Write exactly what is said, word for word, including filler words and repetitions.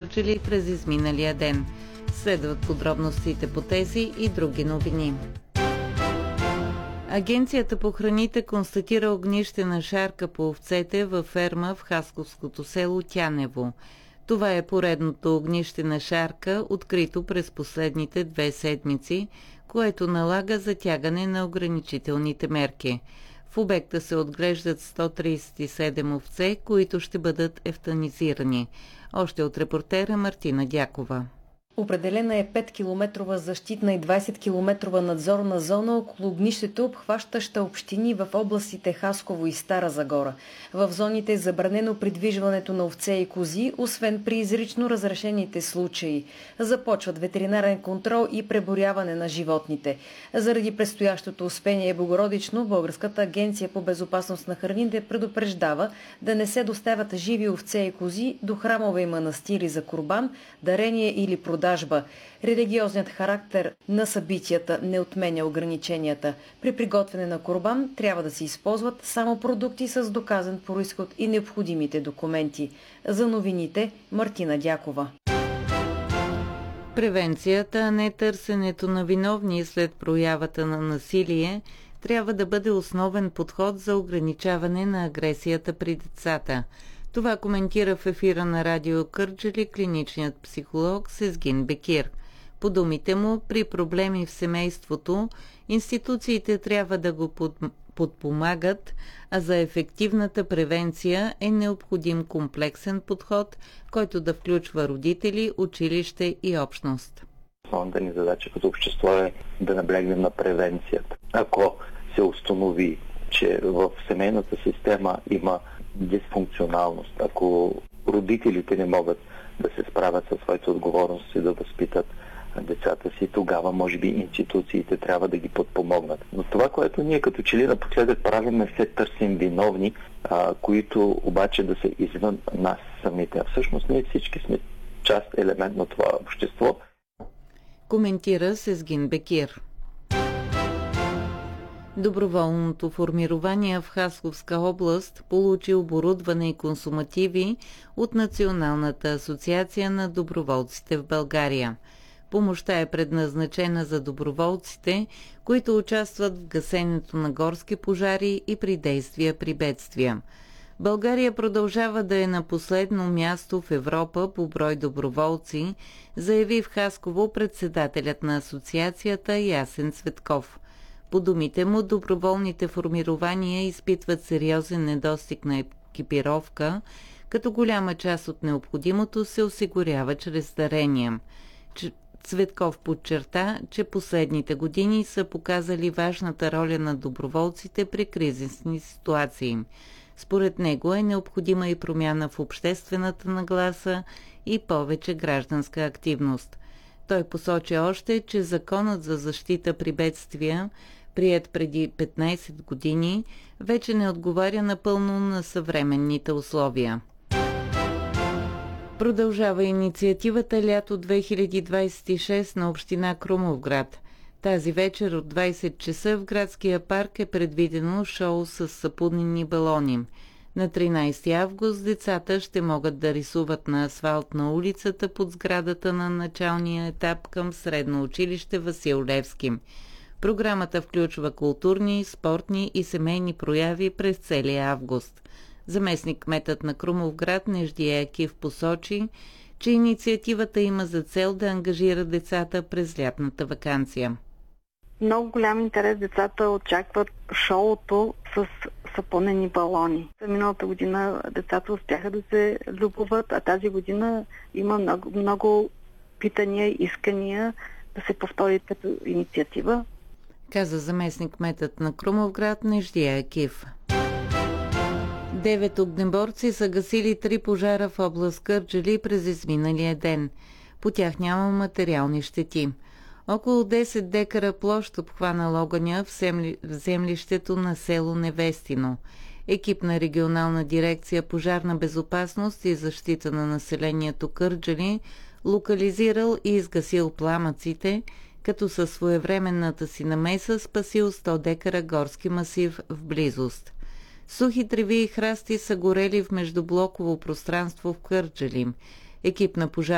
Кърджали през изминалия ден. Следват подробностите по тези и други новини. Агенцията по храните констатира огнищена шарка по овцете във ферма в хасковското село Тянево. Това е поредното огнище на шарка, открито през последните две седмици, което налага затягане на ограничителните мерки. В обекта се отглеждат сто тридесет и седем овце, които ще бъдат ефтанизирани. Още от репортера Мартина Дякова. Определена е петкилометрова защитна и двайсеткилометрова надзорна зона около огнището, обхващаща общини в областите Хасково и Стара Загора. В зоните е забранено придвижването на овце и кози, освен при изрично разрешените случаи. Започват ветеринарен контрол и преброяване на животните. Заради предстоящото успение Богородично, Българската агенция по безопасност на храните предупреждава да не се доставят живи овце и кози до храмове и манастири за курбан, дарение или продажба. Религиозният характер на събитията не отменя ограниченията. При приготвяне на курбан трябва да се използват само продукти с доказан произход и необходимите документи. За новините Мартина Дякова. Превенцията, а не търсенето на виновни след проявата на насилие, трябва да бъде основен подход за ограничаване на агресията при децата. Това коментира в ефира на радио Кърджали клиничният психолог Сезгин Бекир. По думите му, при проблеми в семейството, институциите трябва да го под... подпомагат, а за ефективната превенция е необходим комплексен подход, който да включва родители, училище и общност. Основната ни задача като общество е да наблегнем на превенцията. Ако се установи, че в семейната система има дисфункционалност, ако родителите не могат да се справят със своите отговорности, да възпитат децата си, тогава може би институциите трябва да ги подпомогнат. Но това, което ние като че ли напоследък правим, е се търсим виновни, а, които обаче да са извън нас самите. А всъщност ние всички сме част, елемент на това общество. Коментира Сезгин Бекир. Доброволното формирование в Хасковска област получи оборудване и консумативи от Националната асоциация на доброволците в България. Помощта е предназначена за доброволците, които участват в гасенето на горски пожари и при действия при бедствия. България продължава да е на последно място в Европа по брой доброволци, заяви в Хасково председателят на асоциацията Ясен Цветков. По думите му, доброволните формирования изпитват сериозен недостиг на екипировка, като голяма част от необходимото се осигурява чрез дарения. Цветков подчерта, че последните години са показали важната роля на доброволците при кризисни ситуации. Според него е необходима и промяна в обществената нагласа и повече гражданска активност. Той посочи още, че Законът за защита при бедствия, приет преди петнайсет години, вече не отговаря напълно на съвременните условия. Продължава инициативата Лято две хиляди двайсет и шеста на община Крумовград. Тази вечер от двайсет часа в градския парк е предвидено шоу с сапунени балони. На тринайсети август децата ще могат да рисуват на асфалт на улицата под сградата на началния етап към Средно училище Васил Левски. Програмата включва културни, спортни и семейни прояви през целия август. Заместник-кметът на Крумовград Неждия Екив посочи, че инициативата има за цел да ангажира децата през лятната ваканция. Много голям интерес децата очакват шоуто с сапунени балони. Миналата година децата успяха да се любоват, а тази година има много, много питания, искания да се повтори като инициатива. Каза заместник-кметът на Крумовград Неждия Екив. Девет огнеборци са гасили три пожара в област Кърджали през изминалия ден. По тях няма материални щети. Около десет декара площ обхванал огъня в, земли... в землището на село Невестино. Екип на регионална дирекция пожарна безопасност и защита на населението Кърджали локализирал и изгасил пламъците, като със своевременната си намеса спасил сто декара горски масив в близост. Сухи треви и храсти са горели в междублоково пространство в Кърджали. Екип на пожар